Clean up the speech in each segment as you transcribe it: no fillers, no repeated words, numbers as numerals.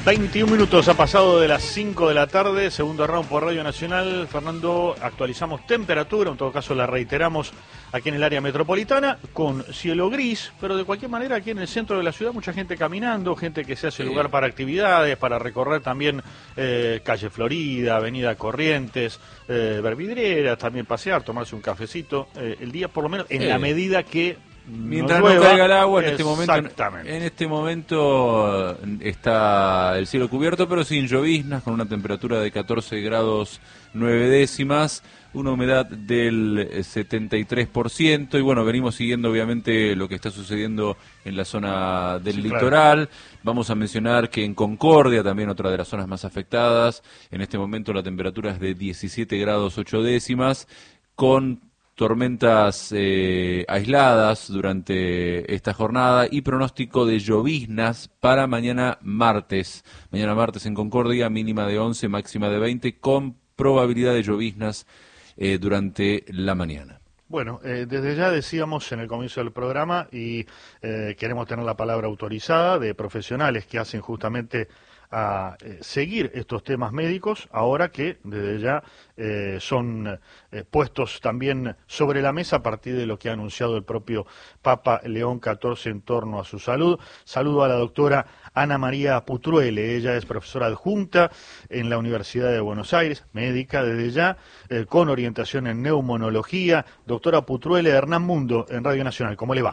21 minutos ha pasado de las 5 de la tarde, segundo round por Radio Nacional. Fernando, actualizamos temperatura, en todo caso la reiteramos aquí en el área metropolitana, con cielo gris, pero de cualquier manera aquí en el centro de la ciudad mucha gente caminando, gente que se hace lugar para actividades, para recorrer también calle Florida, avenida Corrientes, ver vidrieras, también pasear, tomarse un cafecito, el día por lo menos en la medida que mientras no caiga el agua. En este momento está el cielo cubierto, pero sin lloviznas, con una temperatura de 14 grados 9 décimas, una humedad del 73%, y bueno, venimos siguiendo obviamente lo que está sucediendo en la zona del litoral. Claro. Vamos a mencionar que en Concordia, también otra de las zonas más afectadas, en este momento la temperatura es de 17 grados 8 décimas, con tormentas aisladas durante esta jornada y pronóstico de lloviznas para mañana martes. Mañana martes en Concordia, mínima de 11, máxima de 20, con probabilidad de lloviznas durante la mañana. Bueno, desde ya decíamos en el comienzo del programa y queremos tener la palabra autorizada de profesionales que hacen justamente a seguir estos temas médicos, ahora que desde ya son puestos también sobre la mesa a partir de lo que ha anunciado el propio Papa León XIV en torno a su salud. Saludo a la doctora Ana María Putruele, ella es profesora adjunta en la Universidad de Buenos Aires, médica desde ya, con orientación en neumonología. Doctora Putruele, Hernán Mundo en Radio Nacional, ¿cómo le va?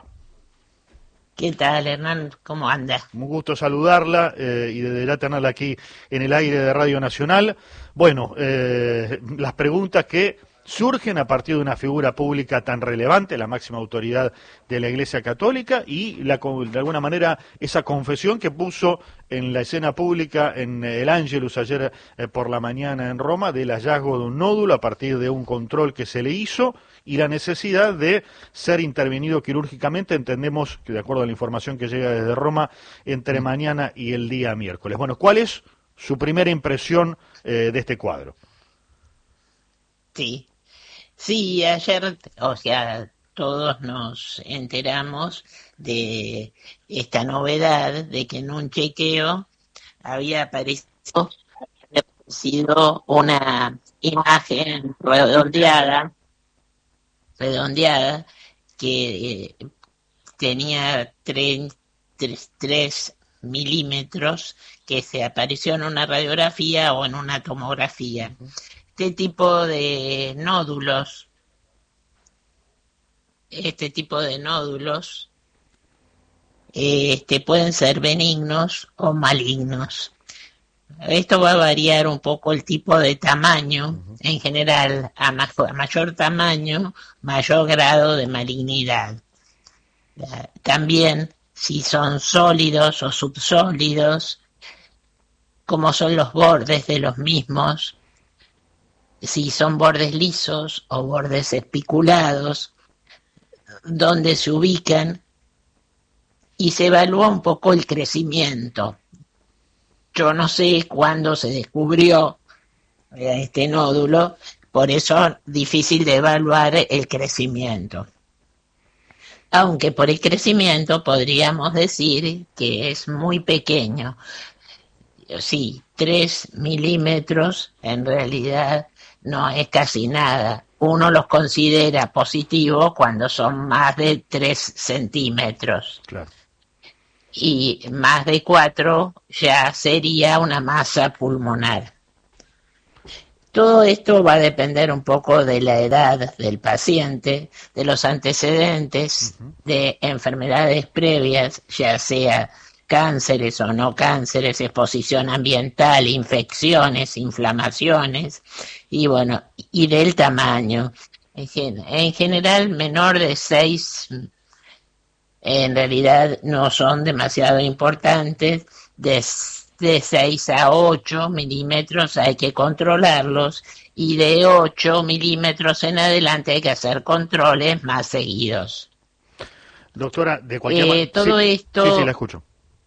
¿Qué tal, Hernán? ¿Cómo anda? Un gusto saludarla y desde ya tenerla aquí en el aire de Radio Nacional. Bueno, las preguntas que surgen a partir de una figura pública tan relevante, la máxima autoridad de la Iglesia Católica, y de alguna manera esa confesión que puso en la escena pública en el Ángelus ayer por la mañana en Roma, del hallazgo de un nódulo a partir de un control que se le hizo y la necesidad de ser intervenido quirúrgicamente, entendemos que de acuerdo a la información que llega desde Roma, entre mañana y el día miércoles. Bueno, ¿cuál es su primera impresión de este cuadro? Sí, ayer, todos nos enteramos de esta novedad de que en un chequeo había aparecido una imagen redondeada que tenía 3 milímetros que se apareció en una radiografía o en una tomografía. Este tipo de nódulos pueden ser benignos o malignos. Esto va a variar un poco el tipo de tamaño. En general, a mayor tamaño, mayor grado de malignidad. También, si son sólidos o subsólidos, cómo son los bordes de los mismos, si son bordes lisos o bordes espiculados, dónde se ubican, y se evalúa un poco el crecimiento. Yo no sé cuándo se descubrió este nódulo, por eso es difícil de evaluar el crecimiento. Aunque por el crecimiento podríamos decir que es muy pequeño. Sí, 3 milímetros en realidad no es casi nada. Uno los considera positivos cuando son más de 3 centímetros. Claro. Y más de 4 ya sería una masa pulmonar. Todo esto va a depender un poco de la edad del paciente, de los antecedentes de enfermedades previas, ya sea cánceres o no cánceres, exposición ambiental, infecciones, inflamaciones, y bueno, y del tamaño. En general, menor de 6 en realidad no son demasiado importantes. De 6 a 8 milímetros hay que controlarlos, y de 8 milímetros en adelante hay que hacer controles más seguidos. Doctora, de cualquier manera... Todo esto... Sí, la escucho.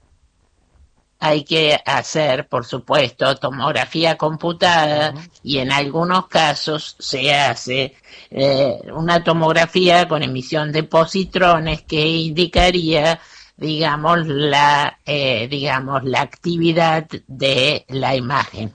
Hay que hacer, por supuesto, tomografía computada, y en algunos casos se hace una tomografía con emisión de positrones que indicaría digamos, la actividad de la imagen.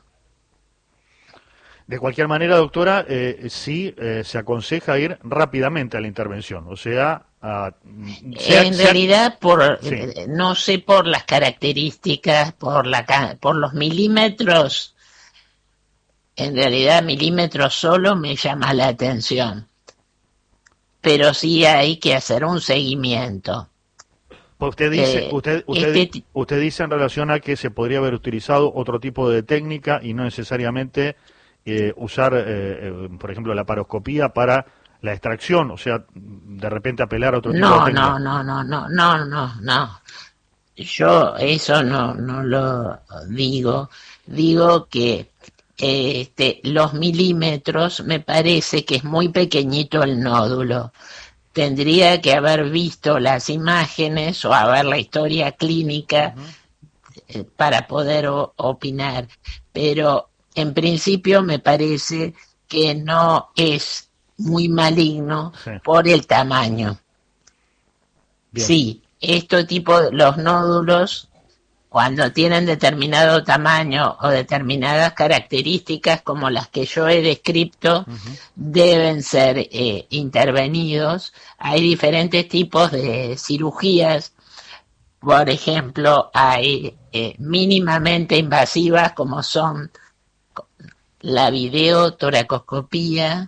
De cualquier manera, doctora, sí se aconseja ir rápidamente a la intervención, o sea... en realidad, no sé por las características, por los milímetros, en realidad milímetros solo me llama la atención, pero sí hay que hacer un seguimiento. Usted dice, usted dice en relación a que se podría haber utilizado otro tipo de técnica y no necesariamente usar, por ejemplo, la laparoscopía para la extracción, o sea, de repente apelar a otro tipo de técnica. No. Yo eso no lo digo. Digo que los milímetros me parece que es muy pequeñito el nódulo. Tendría que haber visto las imágenes o haber la historia clínica para poder opinar. Pero en principio me parece que no es muy maligno por el tamaño. Bien. Sí, los nódulos, cuando tienen determinado tamaño o determinadas características como las que yo he descrito, deben ser intervenidos. Hay diferentes tipos de cirugías. Por ejemplo, hay mínimamente invasivas como son la videotoracoscopía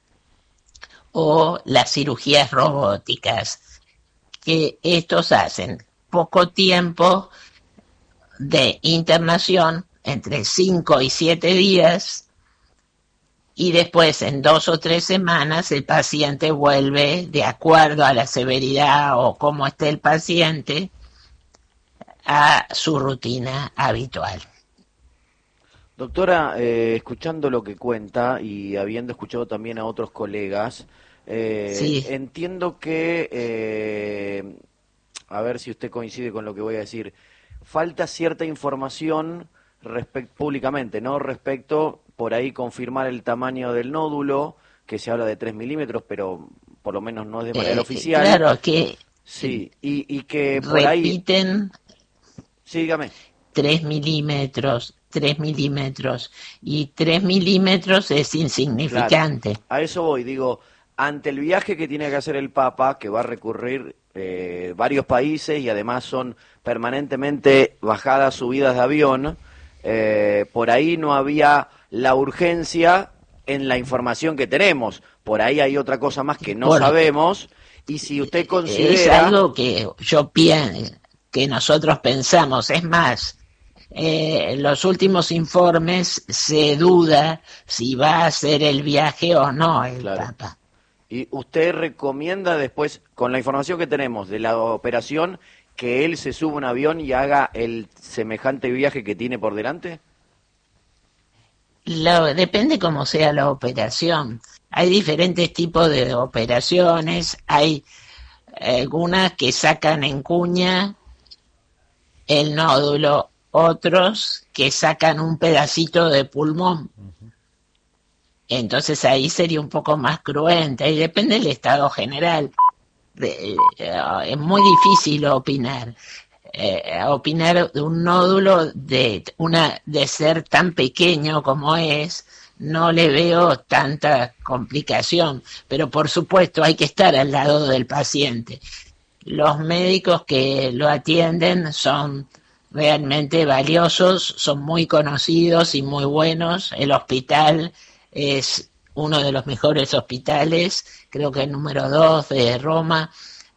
o las cirugías robóticas, que estos hacen poco tiempo de internación, entre 5 y 7 días, y después en 2 o 3 semanas el paciente vuelve, de acuerdo a la severidad o cómo esté el paciente, a su rutina habitual. Doctora, escuchando lo que cuenta y habiendo escuchado también a otros colegas, entiendo que, a ver si usted coincide con lo que voy a decir, falta cierta información públicamente, ¿no? Respecto, por ahí, confirmar el tamaño del nódulo, que se habla de 3 milímetros, pero por lo menos no es de manera oficial. Claro, que... Sí, y que por ahí... Repiten... Sí, dígame. 3 milímetros, y 3 milímetros es insignificante. Claro, a eso voy, digo, ante el viaje que tiene que hacer el Papa, que va a recurrir varios países y además son permanentemente bajadas, subidas de avión, por ahí no había la urgencia en la información que tenemos, por ahí hay otra cosa más que no sabemos, y si usted considera... Es algo que yo pienso, que nosotros pensamos, es más, los últimos informes se duda si va a hacer el viaje o no el Papa. ¿Y usted recomienda después, con la información que tenemos de la operación, que él se suba a un avión y haga el semejante viaje que tiene por delante? Depende cómo sea la operación. Hay diferentes tipos de operaciones, hay algunas que sacan en cuña el nódulo, otros que sacan un pedacito de pulmón. Entonces ahí sería un poco más cruenta y depende del estado general. Es muy difícil opinar. Opinar de un nódulo de ser tan pequeño como es, no le veo tanta complicación, pero por supuesto hay que estar al lado del paciente. Los médicos que lo atienden son realmente valiosos, son muy conocidos y muy buenos. El hospital es uno de los mejores hospitales, creo que el número 2 de Roma,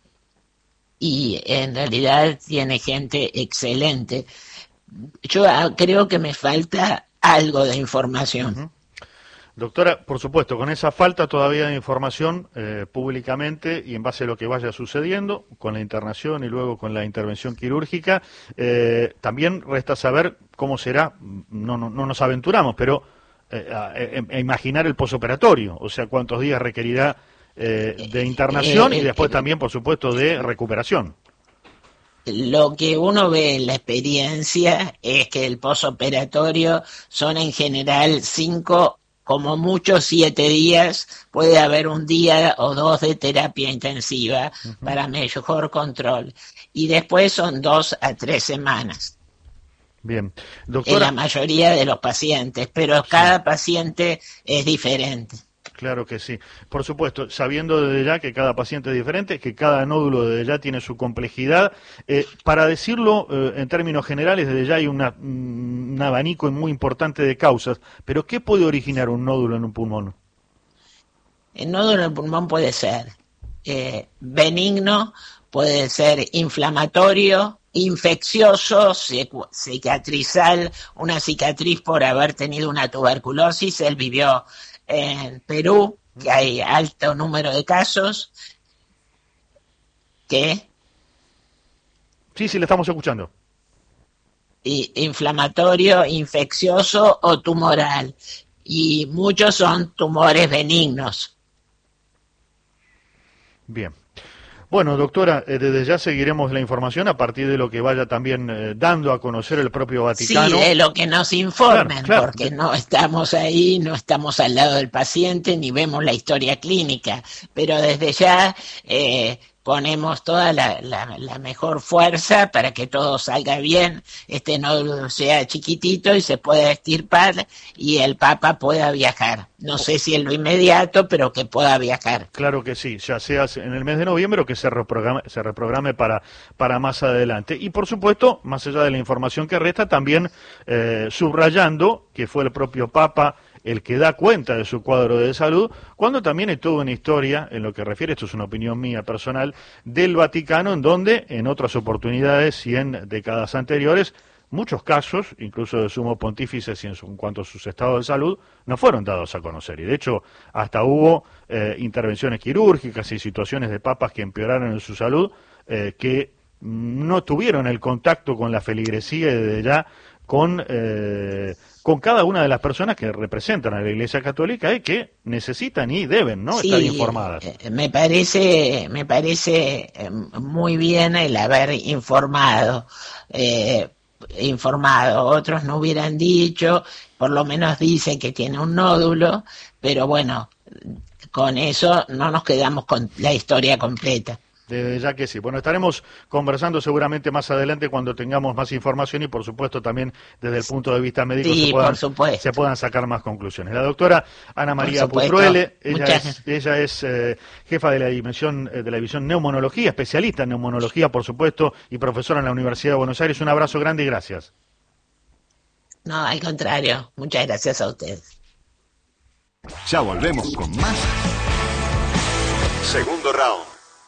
y en realidad tiene gente excelente. Yo creo que me falta algo de información. Doctora, por supuesto, con esa falta todavía de información públicamente y en base a lo que vaya sucediendo, con la internación y luego con la intervención quirúrgica, también resta saber cómo será, no nos aventuramos, pero imaginar el posoperatorio, o sea, cuántos días requerirá de internación y después también, por supuesto, de recuperación. Lo que uno ve en la experiencia es que el posoperatorio son en general 5 como mucho 7 días, puede haber un día o 2 de terapia intensiva para mejor control. Y después son 2 a 3 semanas. Bien, doctora. En la mayoría de los pacientes, pero cada paciente es diferente. Claro que sí. Por supuesto, sabiendo desde ya que cada paciente es diferente, que cada nódulo desde ya tiene su complejidad. Para decirlo en términos generales, desde ya hay un abanico muy importante de causas. Pero ¿qué puede originar un nódulo en un pulmón? El nódulo en el pulmón puede ser benigno, puede ser inflamatorio, infeccioso, cicatrizal, una cicatriz por haber tenido una tuberculosis. Él vivió en Perú, que hay alto número de casos. ¿Qué? Sí, le estamos escuchando. Inflamatorio, infeccioso o tumoral. Y muchos son tumores benignos. Bien. Bueno, doctora, desde ya seguiremos la información a partir de lo que vaya también dando a conocer el propio Vaticano. Sí, de lo que nos informen, claro. Porque no estamos ahí, no estamos al lado del paciente, ni vemos la historia clínica, pero desde ya ponemos toda la mejor fuerza para que todo salga bien, este nódulo sea chiquitito y se pueda extirpar y el Papa pueda viajar. No sé si en lo inmediato, pero que pueda viajar. Claro que sí, ya sea en el mes de noviembre o que se reprograme para más adelante. Y por supuesto, más allá de la información que resta, también subrayando que fue el propio Papa el que da cuenta de su cuadro de salud, cuando también hay toda una historia, en lo que refiere, esto es una opinión mía personal, del Vaticano, en donde en otras oportunidades y en décadas anteriores, muchos casos, incluso de sumo pontífices y en cuanto a sus estados de salud, no fueron dados a conocer. Y de hecho, hasta hubo intervenciones quirúrgicas y situaciones de papas que empeoraron en su salud, que no tuvieron el contacto con la feligresía y desde ya con cada una de las personas que representan a la Iglesia Católica y que necesitan y deben, ¿no?, estar informadas. Me parece muy bien el haber informado. Otros no hubieran dicho, por lo menos dicen que tiene un nódulo, pero bueno, con eso no nos quedamos con la historia completa. Ya que sí. Bueno, estaremos conversando seguramente más adelante cuando tengamos más información y, por supuesto, también desde el punto de vista médico se puedan sacar más conclusiones. La doctora Ana María Putruele, ella es jefa de la división neumonología, especialista en neumonología, por supuesto, y profesora en la Universidad de Buenos Aires. Un abrazo grande y gracias. No, al contrario. Muchas gracias a ustedes. Ya volvemos con más. Segundo round.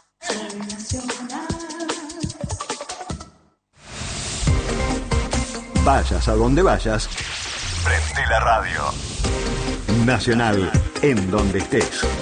Vayas a donde vayas, prende la radio. Nacional, en donde estés.